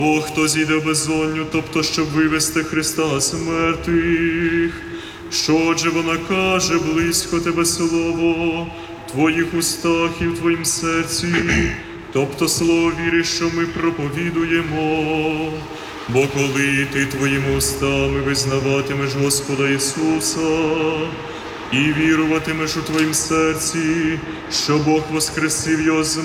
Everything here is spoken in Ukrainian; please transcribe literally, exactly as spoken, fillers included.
Бо хто зійде в безодню, тобто, щоб вивести Христа з мертвих, що отже вона каже, близько тебе слово, в твоїх устах і в твоїм серці, тобто слово віри, що ми проповідуємо. Бо коли ти твоїми устами визнаватимеш Господа Ісуса і віруватимеш у твоїм серці, що Бог воскресив його з